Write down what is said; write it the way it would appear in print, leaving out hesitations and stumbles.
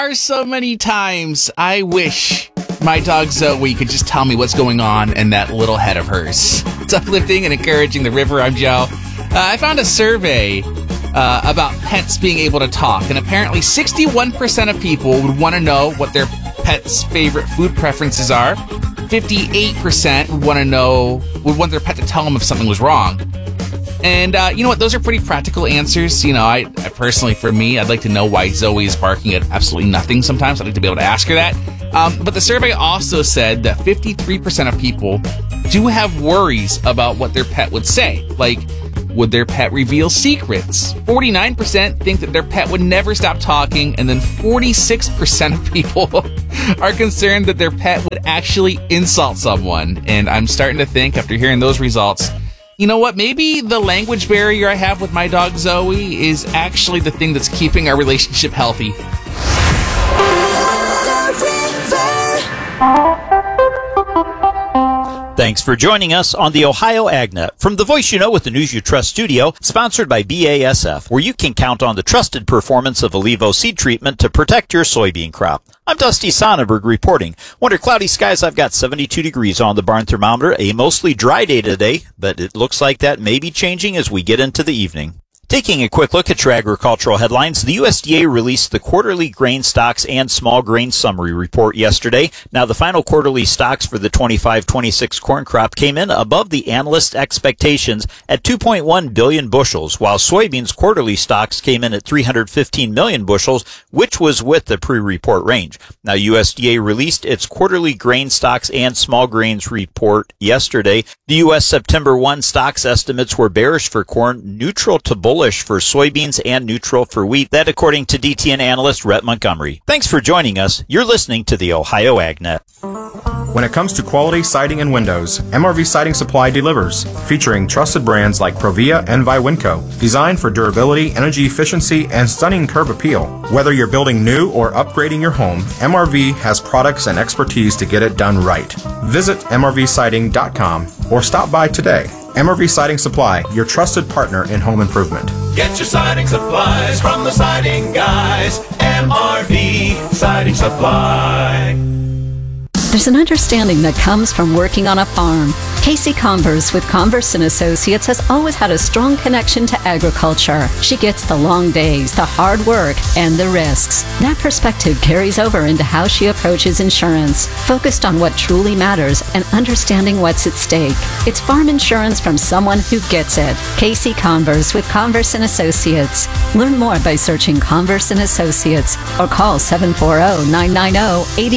are so many times I wish my dog Zoe could just tell me what's going on in that little head of hers. It's uplifting and encouraging the river. I'm Joe. I found a survey about pets being able to talk, and apparently 61% of people would want to know what their pet's favorite food preferences are. 58% would want their pet to tell them if something was wrong. And you know what? Those are pretty practical answers. You know, I personally, for me, I'd like to know why Zoe is barking at absolutely nothing sometimes. I'd like to be able to ask her that. But the survey also said that 53% of people do have worries about what their pet would say. Like, would their pet reveal secrets? 49% think that their pet would never stop talking, and then 46% of people are concerned that their pet would actually insult someone. And I'm starting to think, after hearing those results, you know what? Maybe the language barrier I have with my dog Zoe is actually the thing that's keeping our relationship healthy. Thanks for joining us on the Ohio AgNet from the Voice You Know with the News You Trust studio, sponsored by BASF, where you can count on the trusted performance of Olivo seed treatment to protect your soybean crop. I'm Dusty Sonnenberg reporting. Under cloudy skies, I've got 72 degrees on the barn thermometer, a mostly dry day today, but it looks like that may be changing as we get into the evening. Taking a quick look at your agricultural headlines, the USDA released the quarterly grain stocks and small grain summary report yesterday. Now, the final quarterly stocks for the 25-26 corn crop came in above the analyst expectations at 2.1 billion bushels, while soybeans quarterly stocks came in at 315 million bushels, which was with the pre-report range. Now, USDA released its quarterly grain stocks and small grains report yesterday. The U.S. September 1 stocks estimates were bearish for corn, neutral to bullish for soybeans, and neutral for wheat. That according to DTN analyst Rhett Montgomery. Thanks for joining us. You're listening to the Ohio AgNet. When it comes to quality siding and windows, MRV Siding Supply delivers, featuring trusted brands like Provia and Viwinco, designed for durability, energy efficiency, and stunning curb appeal. Whether you're building new or upgrading your home, MRV has products and expertise to get it done right. Visit mrvsiding.com or stop by today. MRV Siding Supply, your trusted partner in home improvement. Get your siding supplies from the siding guys. MRV Siding Supply. There's an understanding that comes from working on a farm. Casey Converse with Converse & Associates has always had a strong connection to agriculture. She gets the long days, the hard work, and the risks. That perspective carries over into how she approaches insurance, focused on what truly matters and understanding what's at stake. It's farm insurance from someone who gets it. Casey Converse with Converse & Associates. Learn more by searching Converse & Associates or call 740-990-80